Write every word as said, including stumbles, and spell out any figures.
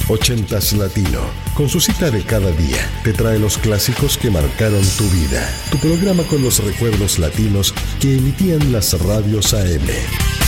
ochentas Latino, con su cita de cada día, te trae los clásicos que marcaron tu vida. Tu programa con los recuerdos latinos que emitían las radios A M.